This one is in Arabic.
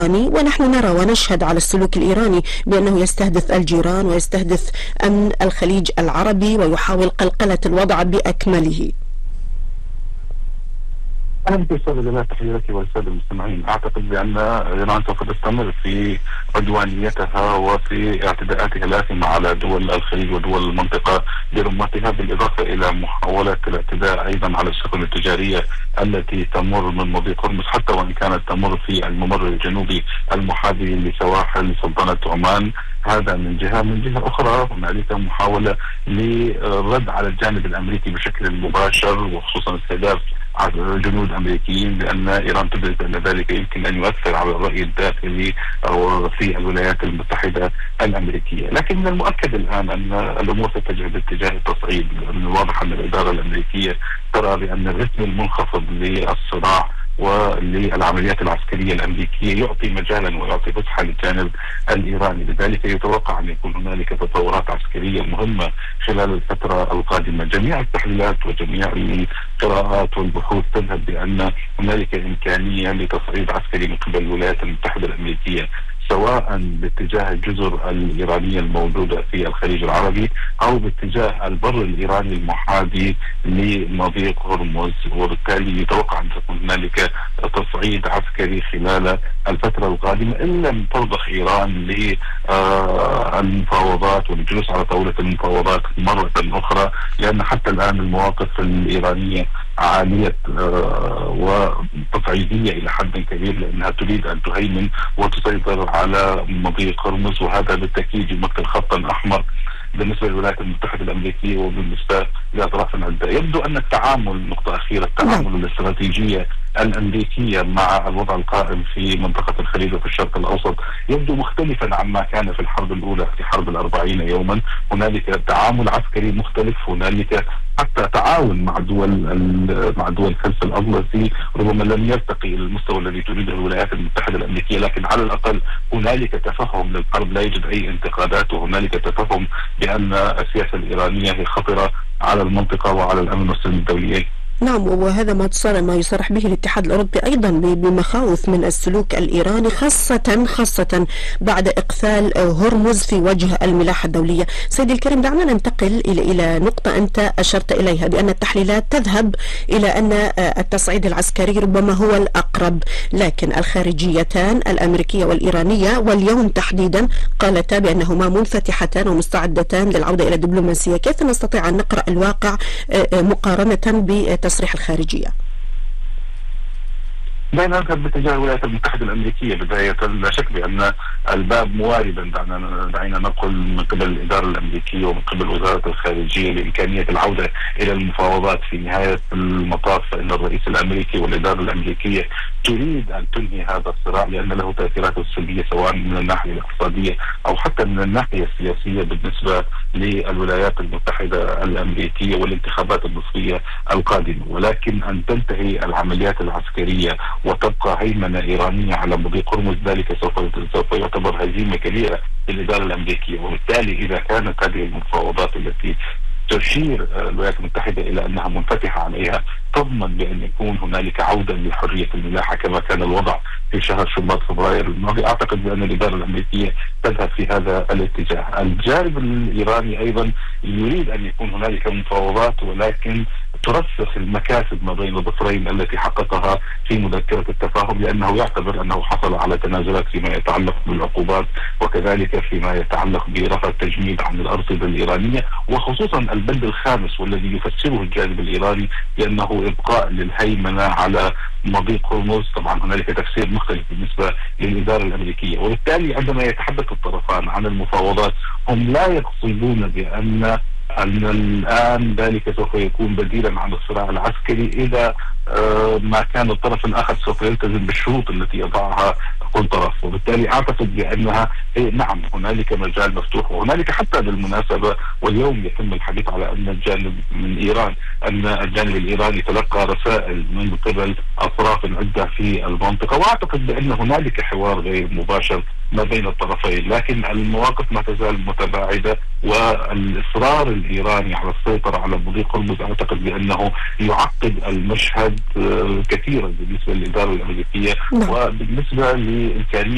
ونحن نرى ونشهد على السلوك الإيراني بأنه يستهدف الجيران ويستهدف أمن الخليج العربي ويحاول قلقلة الوضع بأكمله. أهلا بك أستاذ جلال، تحياتي والسادة المستمعين. أعتقد بأن إيران سوف تستمر في عدوانيتها وفي اعتداءاتها الآثمة على دول الخليج ودول المنطقة برمتها، بالإضافة إلى محاولة الاعتداء أيضا على السفن التجارية التي تمر من مضيق هرمز، حتى وإن كانت تمر في الممر الجنوبي المحاذي لسواحل سلطنة عمان. هذا من جهة. من جهة أخرى هنالك محاولة للرد على الجانب الأمريكي بشكل مباشر، وخصوصا استهداف جنود أمريكيين، لأن إيران تدرك أن ذلك يمكن أن يؤثر على الرأي الداخلي أو في الولايات المتحدة الأمريكية. لكن من المؤكد الآن أن الأمور تتجه باتجاه التصعيد. من الواضح أن الإدارة الأمريكية ترى بأن الرتم المنخفض للصراع وللعمليات العسكرية الأمريكية يعطي مجالا ويعطي فسحة للجانب الإيراني، لذلك يتوقع أن يكون هنالك تطورات عسكرية مهمة خلال الفترة القادمة. جميع التحليلات وجميع القراءات والبحوث تذهب بأن هنالك إمكانية لتصعيد عسكري من قبل الولايات المتحدة الأمريكية، سواء باتجاه الجزر الإيرانية الموجودة في الخليج العربي أو باتجاه البر الإيراني المحاذي لمضيق هرمز. وبالتالي يتوقع أن تكون هنالك تصعيد عسكري خلال الفترة القادمة، إن لم ترضخ إيران للمفاوضات والجلوس على طاولة المفاوضات مرة أخرى، لأن حتى الآن المواقف الإيرانية عالية وتصعيدية إلى حد كبير، لأنها تريد أن تهيمن وتسيطر على مضيق هرمز، وهذا بالتأكيد يمثل خطا أحمر بالنسبة للولايات المتحدة الأمريكية وبالنسبة لأطراف عدة. يبدو أن التعامل، نقطة أخيرة، التعامل الاستراتيجية الأمريكية مع الوضع القائم في منطقة الخليج وفي الشرق الأوسط يبدو مختلفا عما كان في الحرب الأولى، في حرب 40 يوما. هنالك تعامل عسكري مختلف، هنالك حتى تعاون مع دول حلف الأطلسي، ربما لم يرتقي إلى المستوى الذي تريده الولايات المتحدة الأمريكية، لكن على الأقل هنالك تفهم للحرب، لا يوجد أي انتقادات، وهنالك تفهم بأن السياسة الإيرانية هي خطرة على المنطقة وعلى الأمن والسلم الدوليين. نعم، وهذا ما يصرح به الاتحاد الأوروبي أيضا بمخاوف من السلوك الإيراني، خاصة بعد إقفال هرمز في وجه الملاحة الدولية. سيدي الكريم، دعنا ننتقل إلى نقطة أنت أشرت إليها، بأن التحليلات تذهب إلى أن التصعيد العسكري ربما هو الأقرب، لكن الخارجيتان الأمريكية والإيرانية واليوم تحديدا قالتا بأنهما منفتحتان ومستعدتان للعودة إلى الدبلوماسية. كيف نستطيع أن نقرأ الواقع مقارنة بتصريح الخارجية؟ دعنا نذهب باتجاه الولايات المتحدة الأمريكية بداية. لا شك بأن الباب مواربا، دعينا نقول، من قبل الإدارة الأمريكية ومن قبل وزارة الخارجية لإمكانية العودة إلى المفاوضات. في نهاية المطاف فإن الرئيس الأمريكي والإدارة الأمريكية تريد أن تنهي هذا الصراع، لأن له تأثيراته السلبية سواء من الناحية الاقتصادية أو حتى من الناحية السياسية بالنسبة للولايات المتحدة الأمريكية والانتخابات النصفية القادمة. ولكن أن تنتهي العمليات العسكرية وتبقى هيمنة إيرانية على مضيق هرمز، ذلك سوف يعتبر هزيمة كبيرة للإدارة الأمريكية. وبالتالي إذا كانت هذه المفاوضات التي تشير الولايات المتحدة إلى أنها منفتحة عليها تضمن بأن يكون هنالك عودة لحرية الملاحة كما كان الوضع في شهر شباط فبراير الماضي، أعتقد بأن الإدارة الأمريكية تذهب في هذا الاتجاه. الجانب الإيراني أيضا يريد أن يكون هنالك مفاوضات، ولكن ترسخ المكاسب ما بين الظفرين التي حققها في مذكرة التفاهم، لأنه يعتبر أنه حصل على تنازلات فيما يتعلق بالعقوبات وكذلك فيما يتعلق برفع التجميد عن الأرصدة الإيرانية، وخصوصا البند الخامس والذي يفسره الجانب الإيراني بأنه إبقاء للهيمنة على مضيق هرمز. طبعا هنالك تفسير مختلف بالنسبة للإدارة الأمريكية. وبالتالي عندما يتحدث الطرفان عن المفاوضات هم لا يقصدون بأن الآن ذلك سوف يكون بديلا عن الصراع العسكري إذا ما كان الطرف الآخر سوف يلتزم بالشروط التي يضعها كل طرف. وبالتالي أعتقد بأنها نعم هنالك مجال مفتوح، وهنالك حتى بالمناسبة واليوم يتم الحديث على أن الجانب من إيران، أن الجانب الإيراني تلقى رسائل من قبل أطراف عدة في المنطقة، وأعتقد بأن هنالك حوار غير مباشر ما بين الطرفين، لكن المواقف ما تزال متباعدة، والإصرار الإيراني على السيطرة على مضيق هرمز أعتقد بأنه يعقد المشهد كثيرا بالنسبة للإدارة الأمريكية وبالنسبة لإمكانية